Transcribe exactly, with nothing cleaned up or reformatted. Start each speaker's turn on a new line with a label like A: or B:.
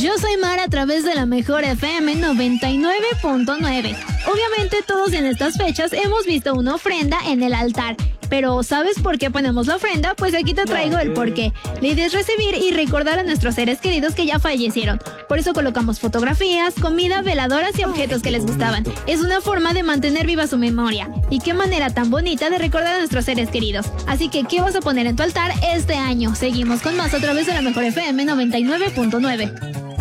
A: Yo soy Mar a través de la mejor F M noventa y nueve punto nueve. Obviamente todos en estas fechas hemos visto una ofrenda en el altar. Pero ¿sabes por qué ponemos la ofrenda? Pues aquí te traigo el porqué. La idea es recibir y recordar a nuestros seres queridos que ya fallecieron. Por eso colocamos fotografías, comida, veladoras y objetos que les gustaban. Es una forma de mantener viva su memoria. Y qué manera tan bonita de recordar a nuestros seres queridos. Así que, ¿qué vas a poner en tu altar este año? Seguimos con más a través de la mejor F M noventa y nueve punto nueve.